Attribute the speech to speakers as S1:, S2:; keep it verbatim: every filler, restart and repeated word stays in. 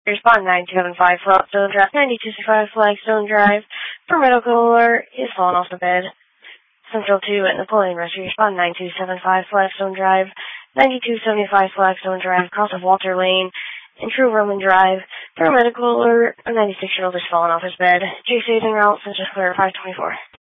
S1: Respond nine two seven five Flagstone Drive, ninety-two sixty-five Flagstone Drive. For medical alert, is falling off the bed. Central two at Napoleon Rescue. Respond nine two seven five Flagstone Drive, ninety-two seventy-five Flagstone Drive, across of Walter Lane, and True Roman Drive. For medical alert, a ninety-six-year-old is falling off his bed. J C en route, since just clear five twenty-four.